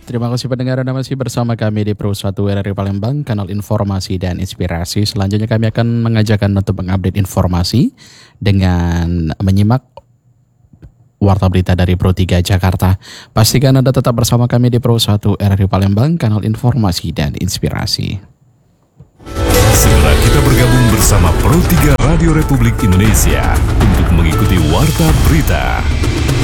Terima kasih pendengar, Anda masih bersama kami di Pro 1 RRI Palembang, kanal informasi dan inspirasi. Selanjutnya kami akan mengajakkan untuk mengupdate informasi dengan menyimak Warta Berita dari Pro 3 Jakarta. Pastikan Anda tetap bersama kami di Pro 1 RRI Palembang, kanal informasi dan inspirasi. Segera kita bergabung bersama Pro 3 Radio Republik Indonesia untuk mengikuti Warta Berita.